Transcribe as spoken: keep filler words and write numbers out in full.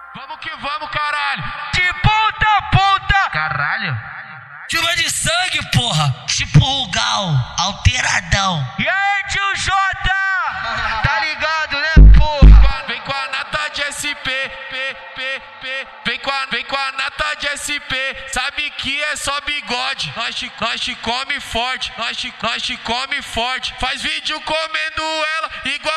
Vamos que vamos, caralho. De ponta a ponta. Caralho. Chuva de sangue, porra. Tipo o Gal, alteradão. E aí, tio Jota? Tá ligado, né, porra? Vem com a nata de S P, P, P, P. Vem com a, vem com a nata de S P. Sabe que é só bigode. Nós te, nós te come forte. Nós te, nós te come forte. Faz vídeo comendo ela igual